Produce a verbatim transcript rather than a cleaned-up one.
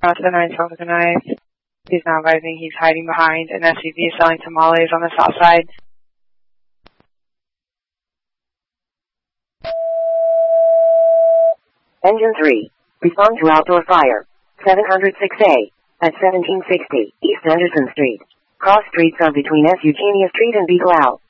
Out to the nine seven with a knife. He's now advising he's hiding behind an S U V selling tamales on the south side. Engine three. Respond to outdoor fire. seven oh six A. At seventeen sixty East Anderson Street. Cross streets are between S. Eugenia Street and Beagle Ave.